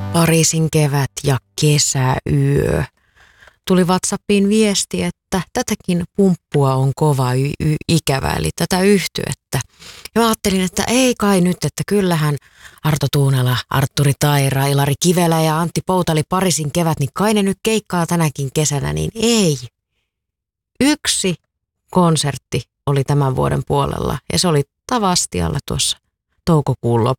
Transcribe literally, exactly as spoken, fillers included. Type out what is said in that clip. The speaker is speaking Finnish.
Pariisin kevät ja kesäyö. Tuli WhatsAppiin viesti, että tätäkin pumppua on kova y- y- ikävä, eli tätä yhtyettä. Ja mä ajattelin, että ei kai nyt, että kyllähän Arto Tuunela, Artturi Taira, Ilari Kivelä ja Antti Poutali Pariisin kevät, niin kai ne nyt keikkaa tänäkin kesänä, niin ei. Yksi konsertti oli tämän vuoden puolella ja se oli Tavastialla tuossa toukokuun